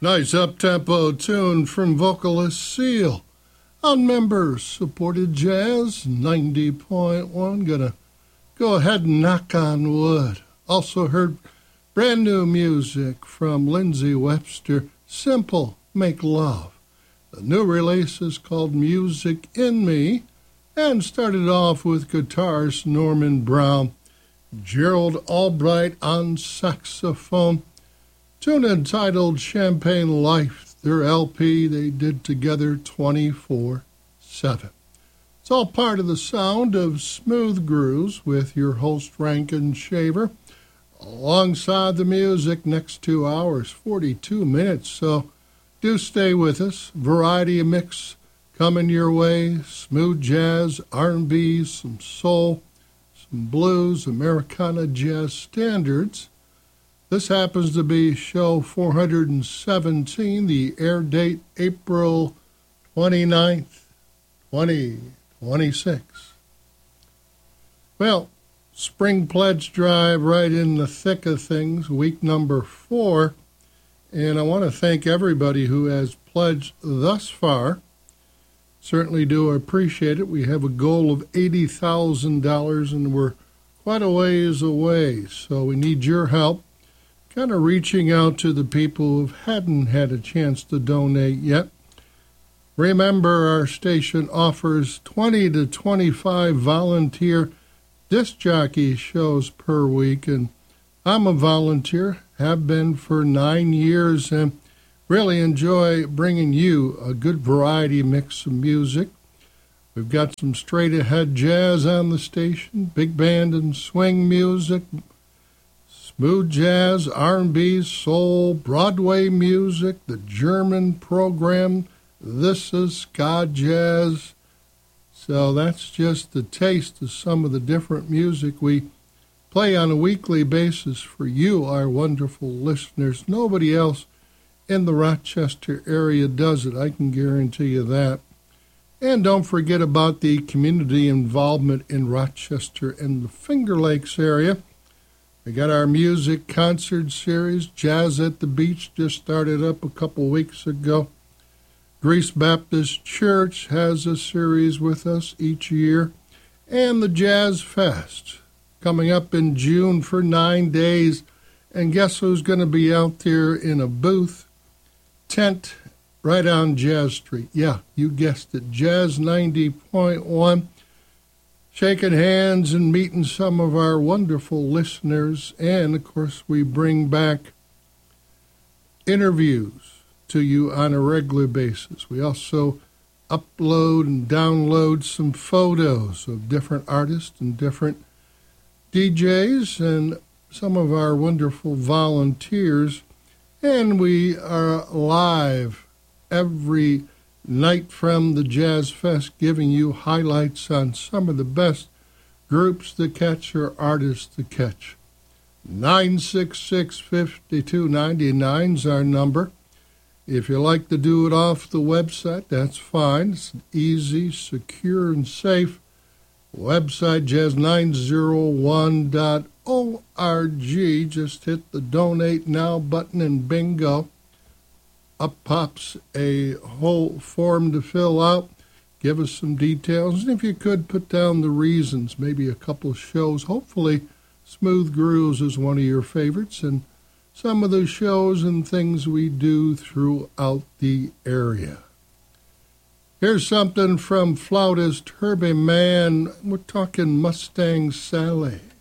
Nice up-tempo tune from vocalist Seal on member-supported Jazz 90.1. Gonna go ahead and knock on wood. Also heard brand new music from Lindsey Webster, Simple Make Love. The new release is called Music in Me, and started off with guitarist Norman Brown, Gerald Albright on saxophone. Tune entitled Champagne Life, their LP they did together 24/7. It's all part of the sound of Smooth Grooves with your host Rankin Shaver. Alongside the music, next 2 hours, 42 minutes, so do stay with us. Variety of mix coming your way, smooth jazz, R&B, some soul, some blues, Americana jazz standards. This happens to be show 417, the air date April 29th, 2026. Well, Spring Pledge Drive right in the thick of things, week number 4. And I want to thank everybody who has pledged thus far. Certainly do appreciate it. We have a goal of $80,000 and we're quite a ways away. So we need your help. Kind of reaching out to the people who hadn't had a chance to donate yet. Remember, our station offers 20 to 25 volunteer disc jockey shows per week, and I'm a volunteer, have been for 9 years, and really enjoy bringing you a good variety mix of music. We've got some straight-ahead jazz on the station, big band and swing music, smooth jazz, R&B, soul, Broadway music, the German program, This is Ska Jazz. So that's just the taste of some of the different music we play on a weekly basis for you, our wonderful listeners. Nobody else in the Rochester area does it, I can guarantee you that. And don't forget about the community involvement in Rochester and the Finger Lakes area. We got our music concert series, Jazz at the Beach, just started up a couple weeks ago. Greece Baptist Church has a series with us each year. And the Jazz Fest, coming up in June for 9 days. And guess who's going to be out there in a booth, tent, right on Jazz Street? Yeah, you guessed it, Jazz 90.1. Shaking hands and meeting some of our wonderful listeners. And, of course, we bring back interviews to you on a regular basis. We also upload and download some photos of different artists and different DJs and some of our wonderful volunteers. And we are live every night from the Jazz Fest, giving you highlights on some of the best groups to catch or artists to catch. 966-5299 is our number. If you like to do it off the website, that's fine. It's easy, secure, and safe. Website jazz901.org. Just hit the Donate Now button and bingo. Up pops a whole form to fill out. Give us some details. And if you could, put down the reasons, maybe a couple of shows. Hopefully, Smooth Grooves is one of your favorites. And some of the shows and things we do throughout the area. Here's something from flautist Herbie Mann. We're talking Mustang Sally.